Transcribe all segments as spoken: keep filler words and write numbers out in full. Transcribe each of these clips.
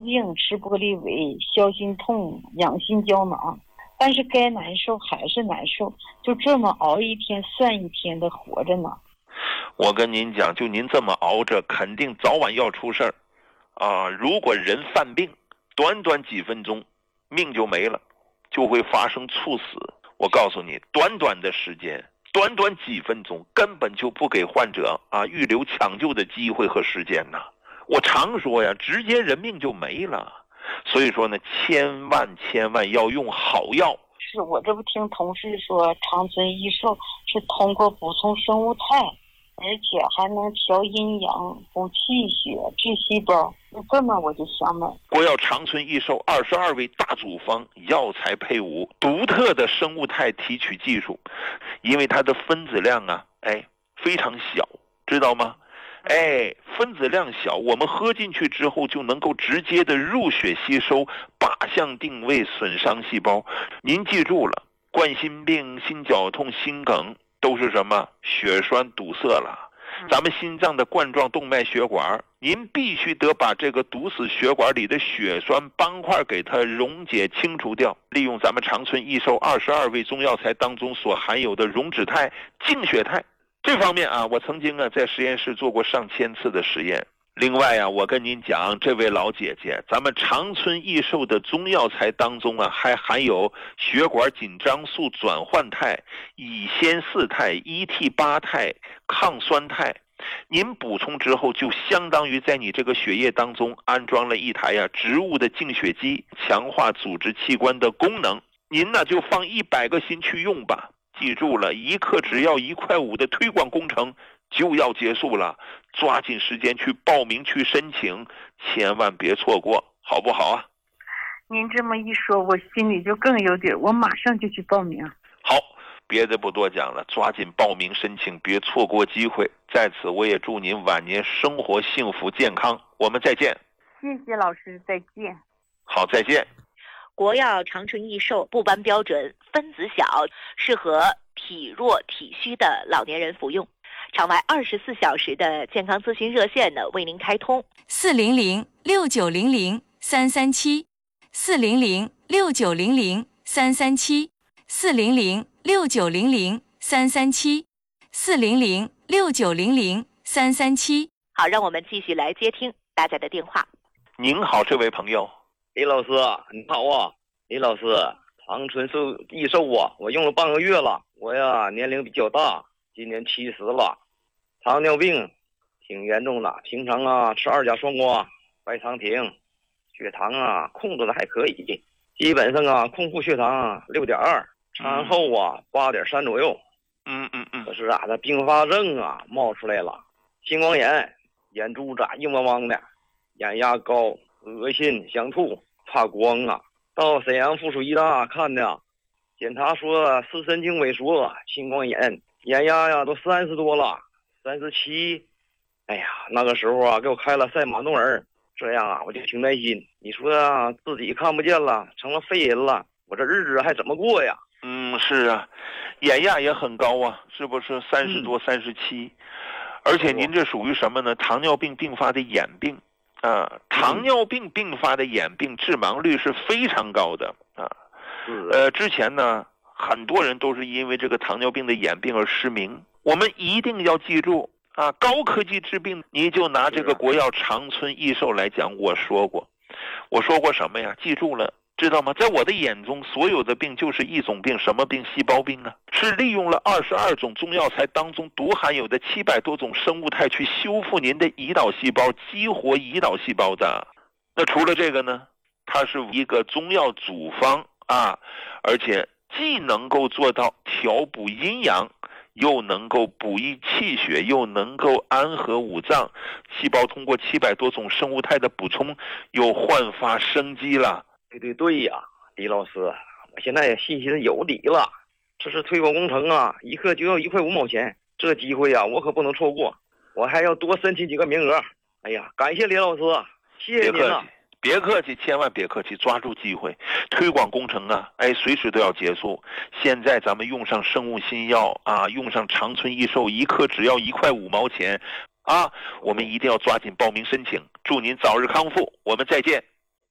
病，吃玻璃维，消心痛，养心胶囊，但是该难受还是难受，就这么熬一天算一天的活着呢。 我跟您讲，就您这么熬着，肯定早晚要出事儿啊！如果人犯病，短短几分钟，命就没了，就会发生猝死。我告诉你，短短的时间，短短几分钟，根本就不给患者啊预留抢救的机会和时间呐。我常说呀，直接人命就没了。所以说呢，千万千万要用好药。 是我这不听同事说，长春益寿是通过补充生物肽，而且还能调阴阳、补气血、治细胞。这么我就想买。 国药长春益寿二十二味大组方，药材配伍独特的生物肽提取技术，因为它的分子量啊，哎，非常小，知道吗？哎，分子量小，我们喝进去之后就能够直接的入血吸收，靶向定位，损伤细胞。您记住了，冠心病、心绞痛、心梗都是什么？血栓堵塞了。咱们心脏的冠状动脉血管，您必须得把这个堵死血管里的血栓斑块给它溶解清除掉，利用咱们长春益寿二十二味中药材当中所含有的溶脂肽、净血肽。这方面啊，我曾经啊在实验室做过上千次的实验。另外啊，我跟您讲，这位老姐姐，咱们长春益寿的中药材当中啊，还含有血管紧张素转换肽、乙酰四肽、一 T 八肽、抗酸肽。您补充之后，就相当于在你这个血液当中安装了一台呀、啊、植物的净血机，强化组织器官的功能。您呢就放一百个心去用吧。记住了，一克只要一块五的推广工程就要结束了，抓紧时间去报名去申请，千万别错过，好不好啊？ 您这么一说，我心里就更有底，我马上就去报名。 好，别的不多讲了，抓紧报名申请，别错过机会。在此，我也祝您晚年生活幸福健康。我们再见。 谢谢老师，再见。 好，再见。 国药长春益寿不搬标准，分子小，适合体弱体虚的老年人服用。场外二十四小时的健康咨询热线呢，为您开通四零零六九零零三三七，四零零六九零零三三七，四零零六九零零三三七，四零零六九零零三三七。 好，让我们继续来接听大家的电话。 您好，这位朋友。 李老师你好啊。李老师，长春寿益寿啊，我用了半个月了。我呀年龄比较大，今年七十了，糖尿病挺严重的，平常啊吃二甲双胍、白糖停，血糖啊控制的还可以，基本上啊空腹血糖六点二，餐后啊八点三左右。 嗯嗯嗯。 可是啊，这并发症啊冒出来了，青光眼，眼珠子硬汪汪的，眼压高，恶心想吐，怕光啊。到沈阳附属医大看的，检查说视神经萎缩，青光眼，眼压呀都三十多了，三十七。哎呀，那个时候啊，给我开了赛马诺尔，这样啊，我就挺担心。你说啊，自己看不见了，成了废人了，我这日子还怎么过呀？ 嗯，是啊，眼压也很高啊，是不是三十多、三十七？而且您这属于什么呢？糖尿病并发的眼病。啊，糖尿病并发的眼病致盲率是非常高的啊。呃，之前呢，很多人都是因为这个糖尿病的眼病而失明。我们一定要记住啊，高科技治病，你就拿这个国药长春益寿来讲，我说过，我说过什么呀？记住了。知道吗？在我的眼中，所有的病就是一种病，什么病？细胞病啊！是利用了二十二种中药材当中独含有的七百多种生物肽去修复您的胰岛细胞，激活胰岛细胞的。那除了这个呢，它是一个中药组方啊，而且既能够做到调补阴阳，又能够补益气血，又能够安和五脏，细胞通过七百多种生物肽的补充，又焕发生机了。 对对对呀，李老师，我现在也信心有底了。这是推广工程啊，一克就要一块五毛钱，这机会啊，我可不能错过，我还要多申请几个名额。哎呀，感谢李老师，谢谢您了。 别客气，千万别客气，抓住机会。推广工程啊，哎，随时都要结束。现在咱们用上生物新药啊，用上长春益寿，一克只要一块五毛钱啊，我们一定要抓紧报名申请。祝您早日康复，我们再见。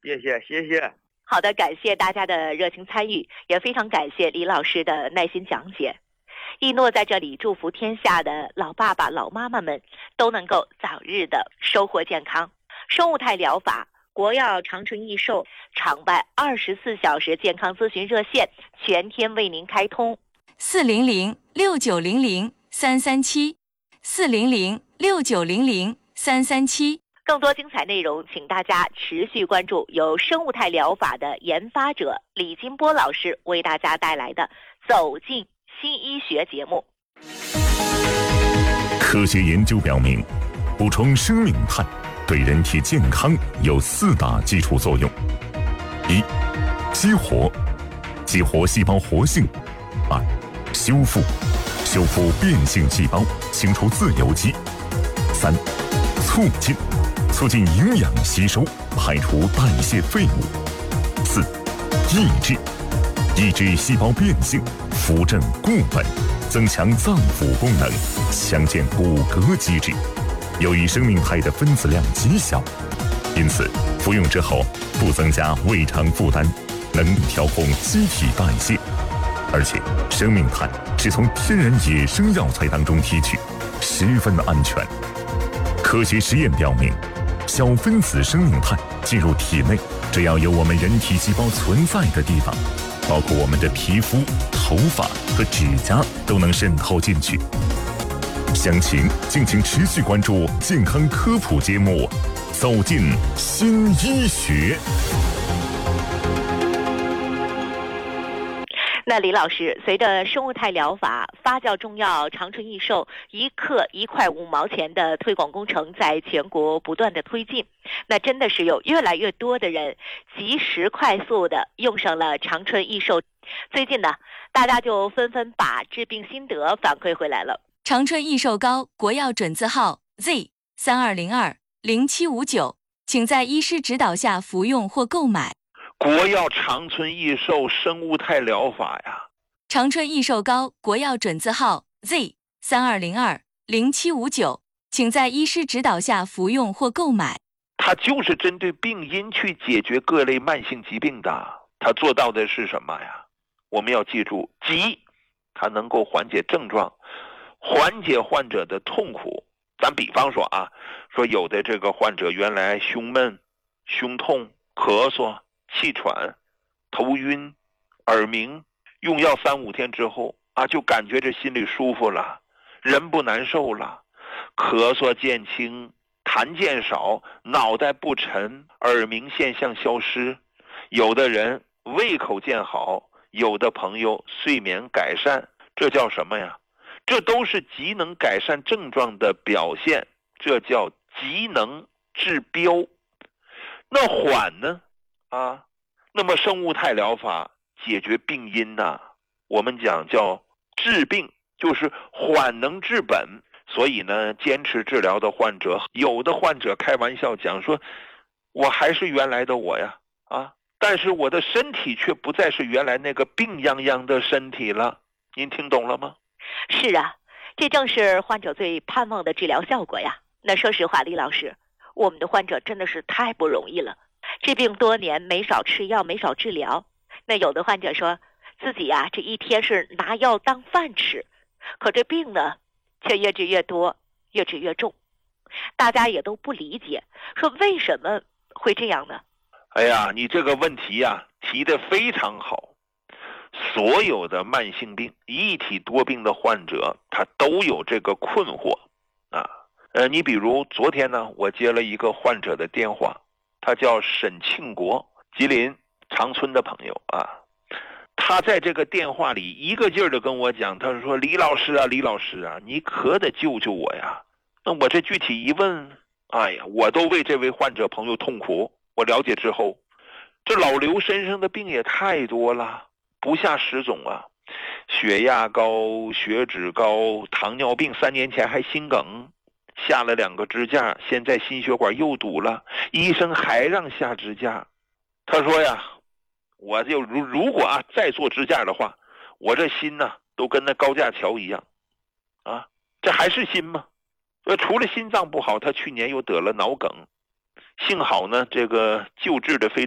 谢谢谢谢。 好的，感谢大家的热情参与，也非常感谢李老师的耐心讲解。一诺在这里祝福天下的老爸爸老妈妈们都能够早日的收获健康。生物态疗法国药长春益寿场外二十四小时健康咨询热线全天为您开通， 四零零六九零零三三七，四零零六九零零三三七。 更多精彩内容，请大家持续关注由生物态疗法的研发者李金波老师为大家带来的《走进新医学》节目。 科学研究表明，补充生命肽对人体健康有四大基础作用：一、激活，激活细胞活性；二、修复，修复变性细胞，清除自由基；三、促进，促进营养吸收，排除代谢废物；四、抑制，抑制细胞变性，扶正固本，增强脏腑功能，强健骨骼机制。由于生命肽的分子量极小，因此服用之后不增加胃肠负担，能调控机体代谢，而且生命肽是从天然野生药材当中提取，十分的安全。科学实验表明，小分子生命肽进入体内，只要有我们人体细胞存在的地方，包括我们的皮肤、头发和指甲都能渗透进去。详情敬请持续关注健康科普节目《走进新医学》。 那李老师，随着生物态疗法发酵中药长春益寿一克一块五毛钱的推广工程在全国不断的推进，那真的是有越来越多的人及时快速的用上了长春益寿。最近呢，大家就纷纷把治病心得反馈回来了。 长春益寿膏国药准字号 Z 三二零二零七五九，请在医师指导下服用或购买。 国药长春益寿生物态疗法呀， 长春益寿膏国药准字号 Z 三二零二零七五九，请在医师指导下服用或购买。 它就是针对病因去解决各类慢性疾病的。它做到的是什么呀？我们要记住，急，它能够缓解症状，缓解患者的痛苦。咱比方说啊，说有的这个患者原来胸闷、胸痛、咳嗽、气喘、头晕、耳鸣，用药三五天之后啊，就感觉这心里舒服了，人不难受了，咳嗽渐轻，痰渐少，脑袋不沉，耳鸣现象消失。有的人胃口渐好，有的朋友睡眠改善，这叫什么呀？这都是极能改善症状的表现，这叫极能治标。那缓呢？啊，那么生物态疗法解决病因呢、啊？我们讲叫治病，就是缓能治本。所以呢，坚持治疗的患者，有的患者开玩笑讲说，我还是原来的我呀，啊，但是我的身体却不再是原来那个病殃殃的身体了。您听懂了吗？ 是啊，这正是患者最盼望的治疗效果呀。那说实话，李老师，我们的患者真的是太不容易了，治病多年没少吃药，没少治疗。那有的患者说自己呀、啊，这一天是拿药当饭吃，可这病呢却越治越多，越治越重。大家也都不理解，说为什么会这样呢？ 哎呀，你这个问题呀、啊、提得非常好。所有的慢性病、一体多病的患者，他都有这个困惑啊。呃，你比如昨天呢，我接了一个患者的电话，他叫沈庆国，吉林长春的朋友啊。他在这个电话里一个劲儿的跟我讲，他说：“李老师啊，李老师啊，你可得救救我呀！”那我这具体一问，哎呀，我都为这位患者朋友痛苦。我了解之后，这老刘身上的病也太多了。不下十种啊，血压高、血脂高、糖尿病，三年前还心梗，下了两个支架，现在心血管又堵了，医生还让下支架。他说呀，我就如如果啊再做支架的话，我这心呢都跟那高架桥一样啊，这还是心吗？呃，除了心脏不好，他去年又得了脑梗，幸好呢这个救治的非